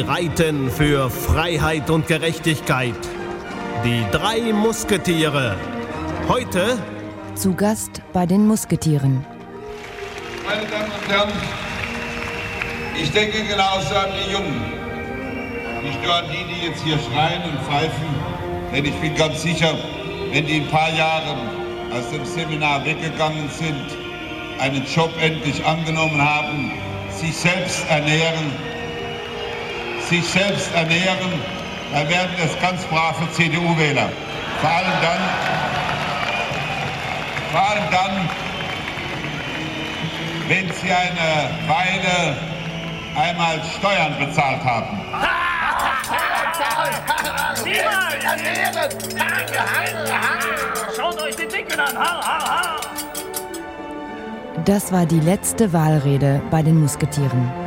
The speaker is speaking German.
reiten für Freiheit und Gerechtigkeit. Die 3 Musketiere. Heute zu Gast bei den Musketieren. Meine Damen und Herren, ich denke genauso an die Jungen. Nicht nur an die, die jetzt hier schreien und pfeifen, denn ich bin ganz sicher, wenn die in ein paar Jahren aus dem Seminar weggegangen sind, einen Job endlich angenommen haben, sich selbst ernähren, dann werden es ganz brave CDU-Wähler. Vor allem dann, wenn sie eine Weile einmal Steuern bezahlt haben. Schaut euch den Dicken an! Das war die letzte Wahlrede bei den Musketieren.